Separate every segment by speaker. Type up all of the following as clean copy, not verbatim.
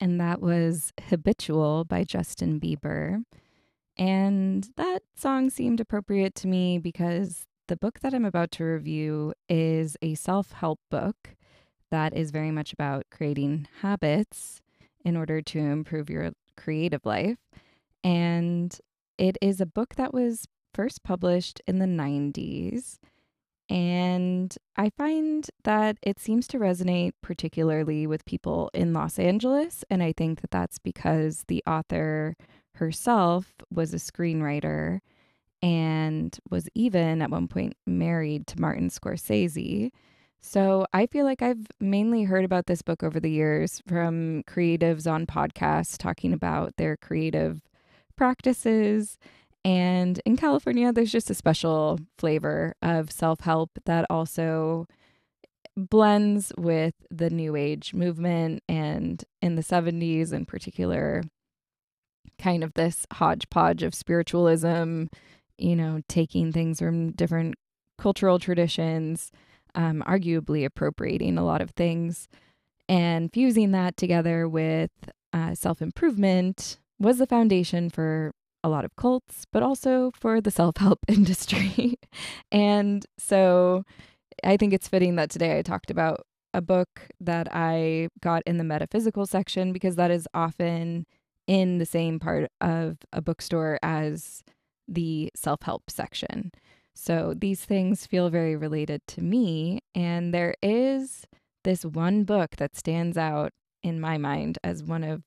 Speaker 1: and that was Habitual by Justin Bieber. And that song seemed appropriate to me because the book that I'm about to review is a self help book that is very much about creating habits in order to improve your creative life. And it is a book that was first published in the 90s. And I find that it seems to resonate particularly with people in Los Angeles. And I think that that's because the author herself was a screenwriter and was even at one point married to Martin Scorsese. So I feel like I've mainly heard about this book over the years from creatives on podcasts talking about their creative practices. And in California, there's just a special flavor of self help that also blends with the New Age movement. And in the 70s, in particular, kind of this hodgepodge of spiritualism, taking things from different cultural traditions, arguably appropriating a lot of things, and fusing that together with self improvement was the foundation for a lot of cults, but also for the self help industry. And so I think it's fitting that today I talked about a book that I got in the metaphysical section because that is often in the same part of a bookstore as the self help section. So these things feel very related to me. And there is this one book that stands out in my mind as one of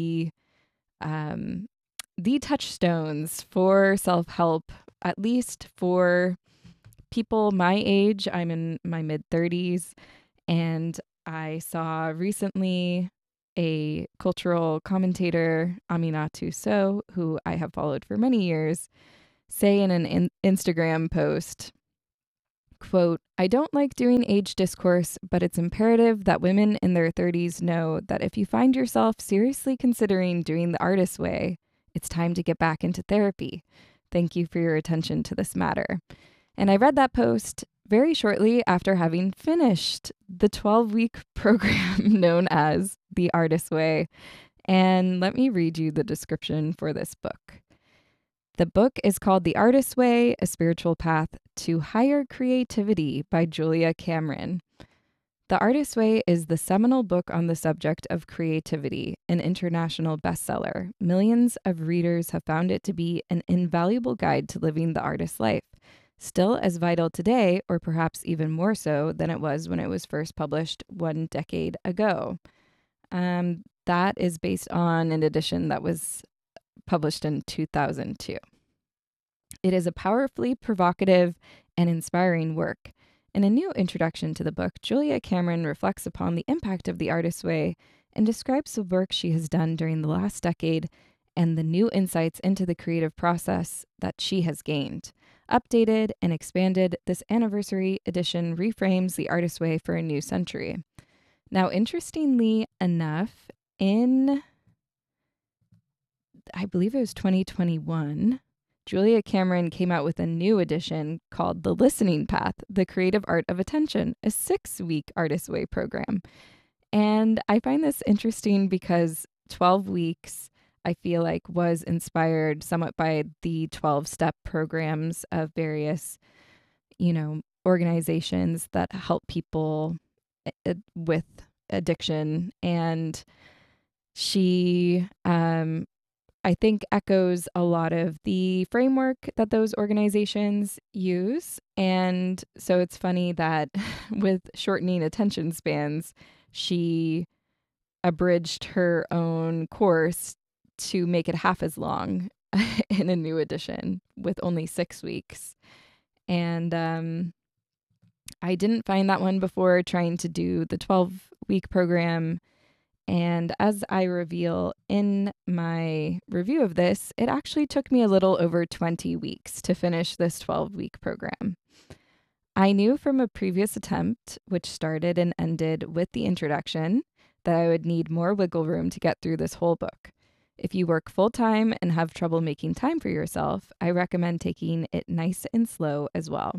Speaker 1: the touchstones for self help, at least for people my age. I'm in my mid 30s, and I saw recently a cultural commentator, Aminatou Sow, who I have followed for many years, say in an Instagram post, quote, "I don't like doing age discourse, but it's imperative that women in their 30s know that if you find yourself seriously considering doing the artist's way, it's time to get back into therapy. Thank you for your attention to this matter." And I read that post very shortly after having finished the 12-week program known as The Artist's Way. And let me read you the description for this book. The book is called The Artist's Way, A Spiritual Path to Higher Creativity by Julia Cameron. The Artist's Way is the seminal book on the subject of creativity, an international bestseller. Millions of readers have found it to be an invaluable guide to living the artist's life, still as vital today, or perhaps even more so than it was when it was first published 1 decade ago. That is based on an edition that was published in 2002. It is a powerfully provocative and inspiring work. In a new introduction to the book, Julia Cameron reflects upon the impact of The Artist's Way and describes the work she has done during the last decade and the new insights into the creative process that she has gained. Updated and expanded, this anniversary edition reframes The Artist's Way for a new century. Now, interestingly enough, in, I believe it was 2021, Julia Cameron came out with a new edition called The Listening Path, The Creative Art of Attention, a 6-week Artist's Way program. And I find this interesting because 12 weeks, I feel like, was inspired somewhat by the 12-step programs of various, organizations that help people with addiction. And she, I think, echoes a lot of the framework that those organizations use. And so it's funny that with shortening attention spans, she abridged her own course to make it half as long in a new edition with only 6 weeks. And I didn't find that one before trying to do the 12-week program. And as I reveal in my review of this, it actually took me a little over 20 weeks to finish this 12-week program. I knew from a previous attempt, which started and ended with the introduction, that I would need more wiggle room to get through this whole book. If you work full-time and have trouble making time for yourself, I recommend taking it nice and slow as well.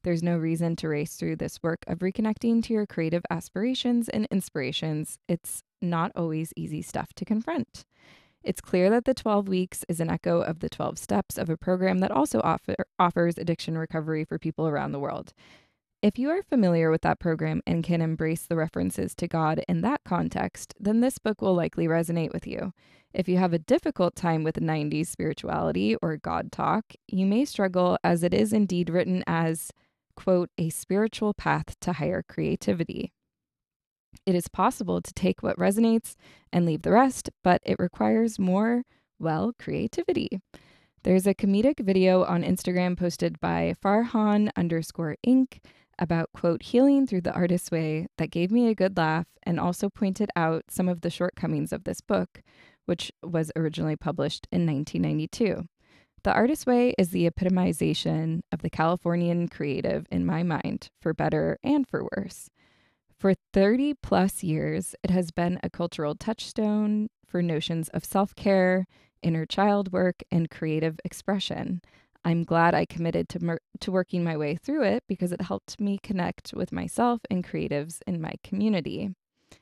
Speaker 1: There's no reason to race through this work of reconnecting to your creative aspirations and inspirations. It's not always easy stuff to confront. It's clear that the 12 weeks is an echo of the 12 steps of a program that also offers addiction recovery for people around the world. If you are familiar with that program and can embrace the references to God in that context, then this book will likely resonate with you. If you have a difficult time with 90s spirituality or God talk, you may struggle, as it is indeed written as, quote, a spiritual path to higher creativity. It is possible to take what resonates and leave the rest, but it requires more, well, creativity. There's a comedic video on Instagram posted by Farhan_Inc. about, quote, healing through the artist's way that gave me a good laugh and also pointed out some of the shortcomings of this book, which was originally published in 1992. The Artist's Way is the epitomization of the Californian creative in my mind, for better and for worse. For 30 plus years, it has been a cultural touchstone for notions of self-care, inner child work, and creative expression. I'm glad I committed to working my way through it because it helped me connect with myself and creatives in my community.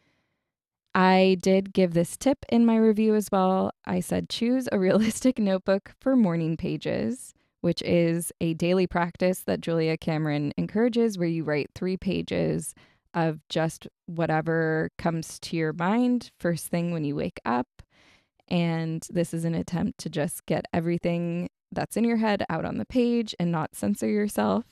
Speaker 1: I did give this tip in my review as well. I said choose a realistic notebook for morning pages, which is a daily practice that Julia Cameron encourages, where you write 3 pages of just whatever comes to your mind first thing when you wake up. And this is an attempt to just get everything that's in your head out on the page and not censor yourself.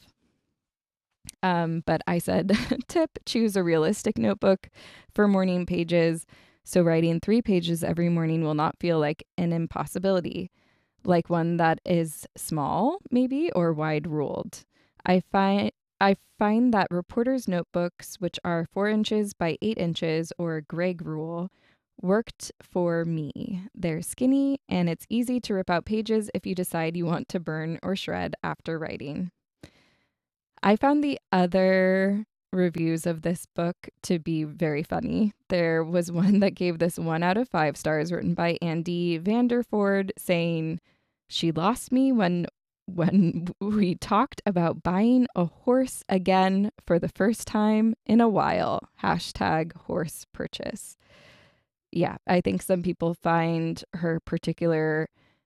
Speaker 1: But I said, tip, choose a realistic notebook for morning pages. So writing 3 pages every morning will not feel like an impossibility, like one that is small, maybe, or wide ruled. I find that reporters' notebooks, which are 4 inches by 8 inches, or Gregg rule, worked for me. They're skinny, and it's easy to rip out pages if you decide you want to burn or shred after writing. I found the other reviews of this book to be very funny. There was one that gave this 1 out of 5 stars, written by Andy Vanderford, saying, she lost me when we talked about buying a horse again for the first time in a while. #horse purchase. Yeah, I think some people find her particular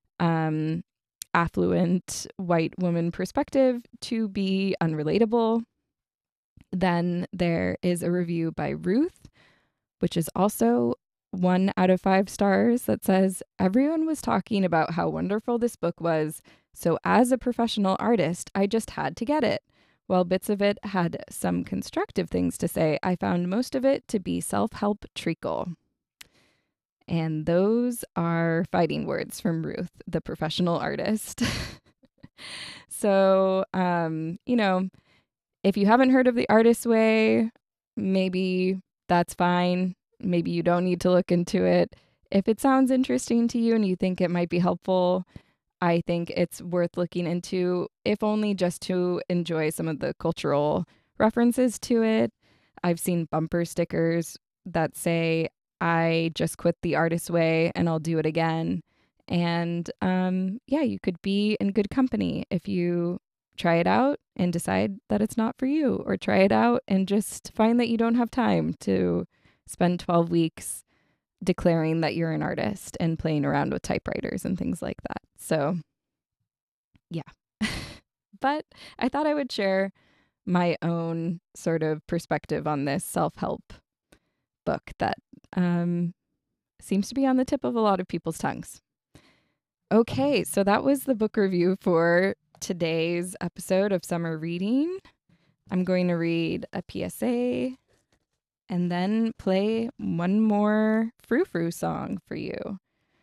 Speaker 1: affluent white woman perspective to be unrelatable. Then there is a review by Ruth, which is also 1 out of 5 stars, that says, everyone was talking about how wonderful this book was, so as a professional artist, I just had to get it. While bits of it had some constructive things to say, I found most of it to be self-help treacle. And those are fighting words from Ruth, the professional artist. So, if you haven't heard of The Artist's Way, maybe that's fine. Maybe you don't need to look into it. If it sounds interesting to you and you think it might be helpful, I think it's worth looking into, if only just to enjoy some of the cultural references to it. I've seen bumper stickers that say, I just quit The Artist's Way and I'll do it again. And you could be in good company if you try it out and decide that it's not for you, or try it out and just find that you don't have time to spend 12 weeks declaring that you're an artist and playing around with typewriters and things like that. So, yeah. But I thought I would share my own sort of perspective on this self-help book that seems to be on the tip of a lot of people's tongues. Okay, so that was the book review for today's episode of Summer Reading. I'm going to read a PSA and then play one more frou-frou song for you.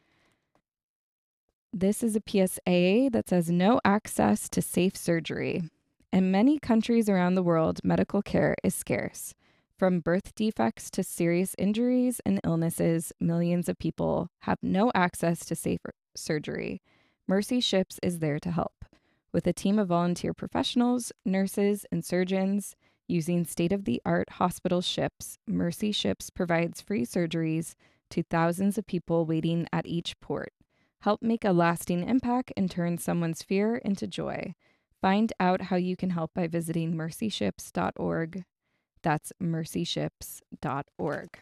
Speaker 1: This is a PSA that says, no access to safe surgery. In many countries around the world, medical care is scarce. From birth defects to serious injuries and illnesses, millions of people have no access to safe surgery. Mercy Ships is there to help. With a team of volunteer professionals, nurses, and surgeons using state-of-the-art hospital ships, Mercy Ships provides free surgeries to thousands of people waiting at each port. Help make a lasting impact and turn someone's fear into joy. Find out how you can help by visiting mercyships.org. That's mercyships.org.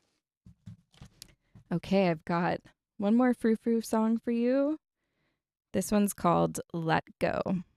Speaker 1: Okay, I've got one more frou frou song for you. This one's called Let Go.